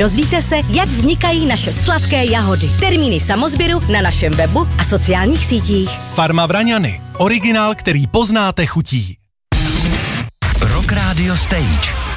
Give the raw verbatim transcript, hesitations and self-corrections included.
Dozvíte se, jak vznikají naše sladké jahody. Termíny samozběru na našem webu a sociálních sítích. Farma Vraňany. Originál, který poznáte chutí. Rock Radio Stage.